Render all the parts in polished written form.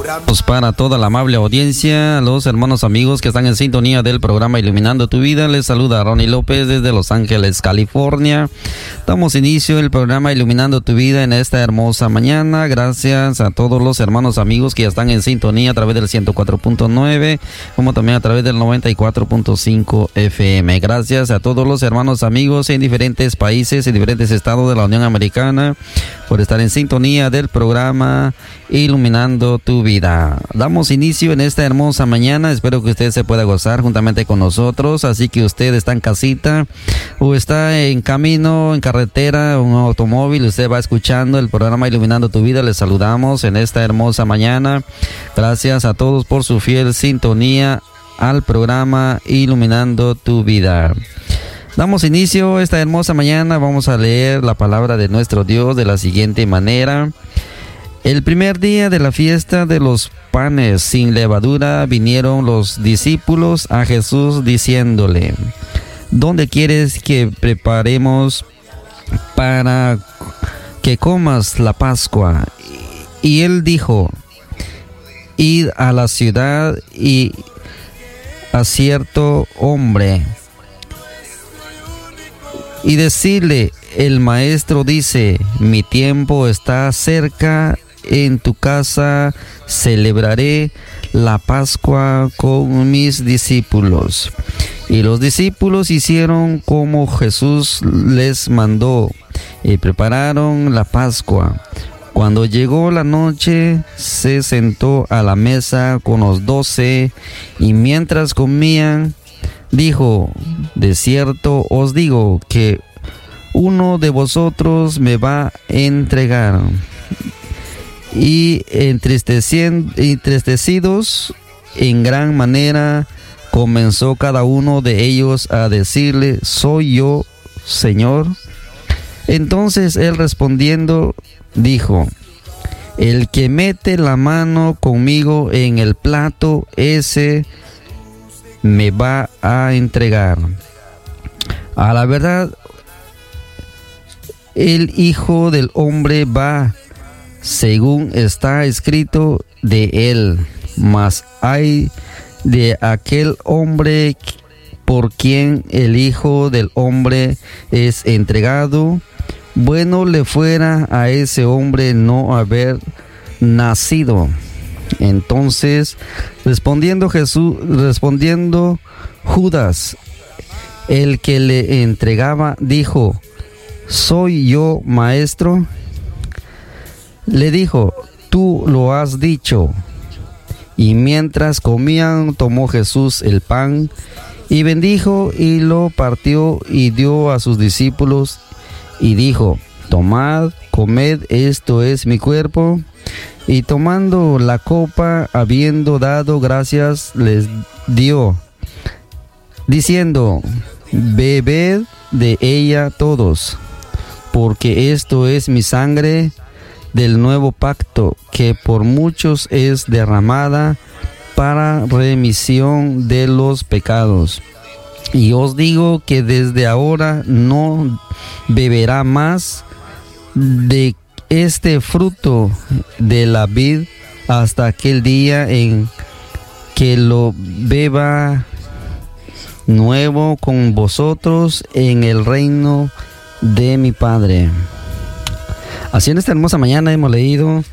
Para toda la amable audiencia, los hermanos amigos que están en sintonía del programa Iluminando tu Vida, les saluda Ronnie López desde Los Ángeles, California. Damos inicio al programa Iluminando tu Vida en esta hermosa mañana. Gracias a todos los hermanos amigos que ya están en sintonía a través del 104.9, como también a través del 94.5 FM. Gracias a todos los hermanos amigos en diferentes países, en diferentes estados de la Unión Americana, por estar en sintonía del programa Iluminando tu Vida. Damos inicio en esta hermosa mañana. Espero que usted se pueda gozar juntamente con nosotros. Así que usted está en casita o está en camino, en carretera, un automóvil, usted va escuchando el programa Iluminando tu Vida. Les saludamos en esta hermosa mañana. Gracias a todos por su fiel sintonía al programa Iluminando tu Vida. Damos inicio esta hermosa mañana. Vamos a leer la palabra de nuestro Dios de la siguiente manera. El primer día de la fiesta de los panes sin levadura vinieron los discípulos a Jesús diciéndole: ¿dónde quieres que preparemos para que comas la Pascua? Y él dijo: id a la ciudad y a cierto hombre y decirle: el maestro dice, mi tiempo está cerca, en tu casa celebraré la Pascua con mis discípulos. Y los discípulos hicieron como Jesús les mandó y prepararon la Pascua. Cuando llegó la noche, se sentó a la mesa con los 12 y mientras comían, dijo: de cierto os digo que uno de vosotros me va a entregar. Y entristecidos en gran manera, comenzó cada uno de ellos a decirle: ¿soy yo, Señor? Entonces él respondiendo dijo: el que mete la mano conmigo en el plato, ese me va a entregar. A la verdad, el Hijo del Hombre va según está escrito de él, mas hay de aquel hombre por quien el Hijo del Hombre es entregado. Bueno le fuera a ese hombre no haber nacido. Entonces, respondiendo Judas, el que le entregaba, dijo: ¿soy yo, maestro? Le dijo: tú lo has dicho. Y mientras comían, tomó Jesús el pan y bendijo y lo partió y dio a sus discípulos y dijo: tomad, comed, esto es mi cuerpo. Y tomando la copa, habiendo dado gracias, les dio, diciendo: bebed de ella todos, porque esto es mi sangre del nuevo pacto, que por muchos es derramada para remisión de los pecados. Y os digo que desde ahora no beberá más de este fruto de la vid hasta aquel día en que lo beba nuevo con vosotros en el reino de mi Padre. Así en esta hermosa mañana hemos leído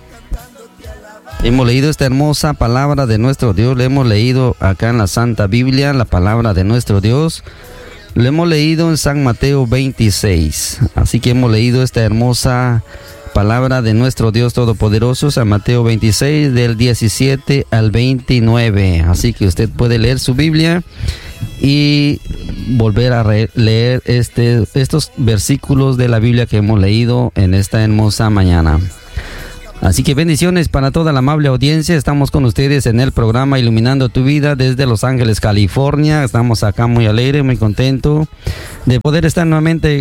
esta hermosa palabra de nuestro Dios. Le hemos leído acá en la Santa Biblia la palabra de nuestro Dios. Lo hemos leído en San Mateo 26. Así que hemos leído esta hermosa palabra de nuestro Dios Todopoderoso, San Mateo 26, del 17 al 29. Así que usted puede leer su Biblia y volver a leer estos versículos de la Biblia que hemos leído en esta hermosa mañana. Así que bendiciones para toda la amable audiencia. Estamos con ustedes en el programa Iluminando tu Vida desde Los Ángeles, California. Estamos acá muy alegre, muy contento de poder estar nuevamente en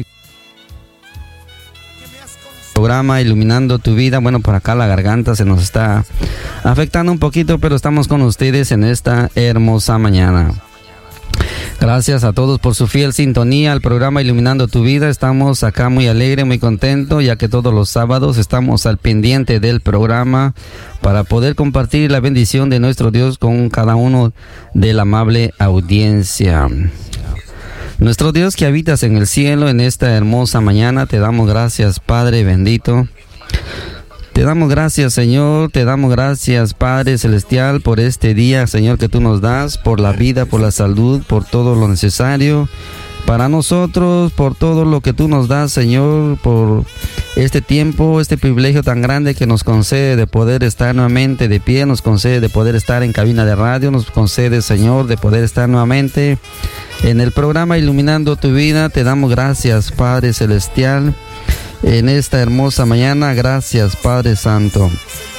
el programa Iluminando tu Vida. Bueno, por acá la garganta se nos está afectando un poquito, pero estamos con ustedes en esta hermosa mañana. Gracias a todos por su fiel sintonía al programa Iluminando tu Vida. Estamos acá muy alegres, muy contentos, ya que todos los sábados estamos al pendiente del programa para poder compartir la bendición de nuestro Dios con cada uno de la amable audiencia. Nuestro Dios que habitas en el cielo, en esta hermosa mañana, te damos gracias, Padre bendito. Te damos gracias, Señor, te damos gracias, Padre Celestial, por este día, Señor, que tú nos das, por la vida, por la salud, por todo lo necesario para nosotros, por todo lo que tú nos das, Señor, por este tiempo, este privilegio tan grande que nos concede de poder estar nuevamente de pie, nos concede de poder estar en cabina de radio, nos concede, Señor, de poder estar nuevamente en el programa Iluminando tu Vida. Te damos gracias, Padre Celestial, en esta hermosa mañana. Gracias, Padre Santo.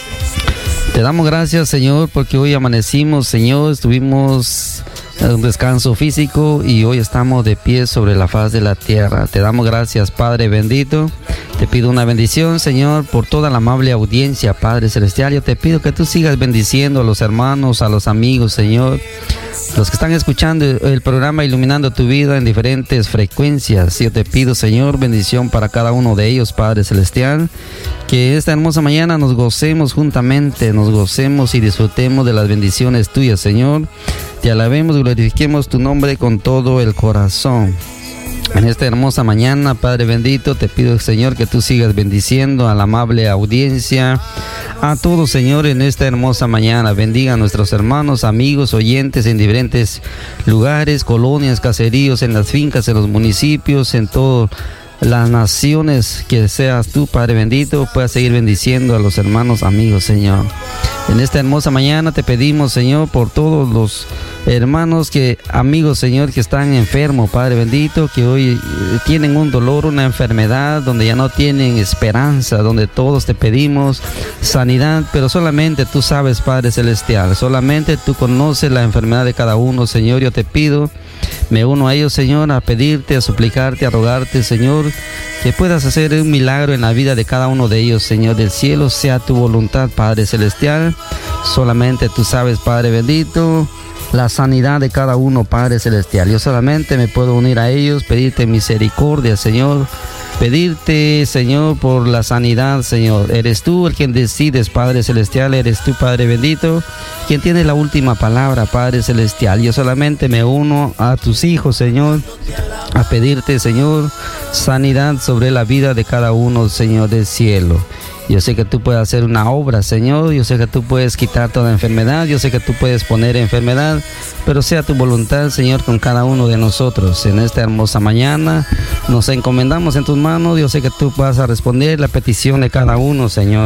Te damos gracias, Señor, porque hoy amanecimos, Señor, estuvimos en un descanso físico y hoy estamos de pie sobre la faz de la tierra. Te damos gracias, Padre bendito. Te pido una bendición, Señor, por toda la amable audiencia, Padre Celestial. Yo te pido que tú sigas bendiciendo a los hermanos, a los amigos, Señor, los que están escuchando el programa Iluminando tu Vida en diferentes frecuencias. Yo te pido, Señor, bendición para cada uno de ellos, Padre Celestial. Que esta hermosa mañana nos gocemos juntamente, nos gocemos y disfrutemos de las bendiciones tuyas, Señor. Te alabemos y glorifiquemos tu nombre con todo el corazón. En esta hermosa mañana, Padre bendito, te pido, Señor, que tú sigas bendiciendo a la amable audiencia, a todos, Señor, en esta hermosa mañana. Bendiga a nuestros hermanos, amigos, oyentes en diferentes lugares, colonias, caseríos, en las fincas, en los municipios, en todas las naciones. Que seas tú, Padre bendito, puedas seguir bendiciendo a los hermanos, amigos, Señor. En esta hermosa mañana te pedimos, Señor, por todos los hermanos, amigos, Señor, que están enfermos, Padre bendito, que hoy tienen un dolor, una enfermedad, donde ya no tienen esperanza, donde todos te pedimos sanidad, pero solamente tú sabes, Padre Celestial, solamente tú conoces la enfermedad de cada uno, Señor. Yo te pido, me uno a ellos, Señor, a pedirte, a suplicarte, a rogarte, Señor, que puedas hacer un milagro en la vida de cada uno de ellos, Señor del cielo. Sea tu voluntad, Padre Celestial. Solamente tú sabes, Padre bendito, la sanidad de cada uno, Padre Celestial. Yo solamente me puedo unir a ellos, pedirte misericordia, Señor. Pedirte, Señor, por la sanidad, Señor. Eres tú el quien decides, Padre Celestial. Eres tú, Padre bendito, quien tiene la última palabra, Padre Celestial. Yo solamente me uno a tus hijos, Señor, a pedirte, Señor, sanidad sobre la vida de cada uno, Señor del cielo. Yo sé que tú puedes hacer una obra, Señor. Yo sé que tú puedes quitar toda enfermedad. Yo sé que tú puedes poner enfermedad. Pero sea tu voluntad, Señor, con cada uno de nosotros. En esta hermosa mañana nos encomendamos en tus manos. Yo sé que tú vas a responder la petición de cada uno, Señor.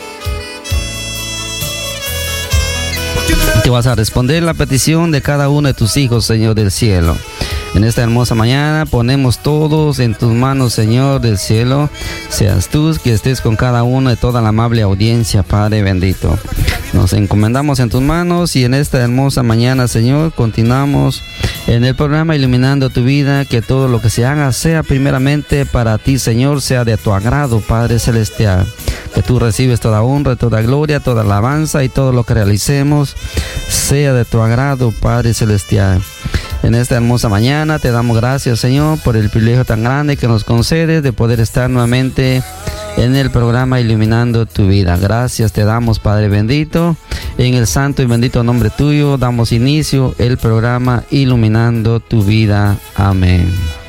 Te vas a responder la petición de cada uno de tus hijos, Señor del cielo. En esta hermosa mañana ponemos todos en tus manos, Señor del cielo. Seas tú que estés con cada uno de toda la amable audiencia, Padre bendito. Nos encomendamos en tus manos y en esta hermosa mañana, Señor, continuamos en el programa Iluminando tu Vida. Que todo lo que se haga sea primeramente para ti, Señor, sea de tu agrado, Padre Celestial. Que tú recibes toda honra, toda gloria, toda alabanza y todo lo que realicemos sea de tu agrado, Padre Celestial. En esta hermosa mañana te damos gracias, Señor, por el privilegio tan grande que nos concedes de poder estar nuevamente en el programa Iluminando tu Vida. Gracias te damos, Padre bendito. En el santo y bendito nombre tuyo damos inicio el programa Iluminando tu Vida. Amén.